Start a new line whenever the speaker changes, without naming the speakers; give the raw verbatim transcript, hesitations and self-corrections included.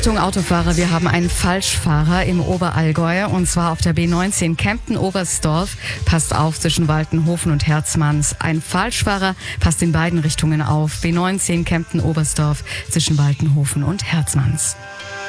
Achtung Autofahrer, wir haben einen Falschfahrer im Oberallgäu und zwar auf der B neunzehn Kempten-Oberstdorf. Passt auf zwischen Waltenhofen und Herzmanns. Ein Falschfahrer passt in beiden Richtungen auf. B neunzehn Kempten-Oberstdorf zwischen Waltenhofen und Herzmanns.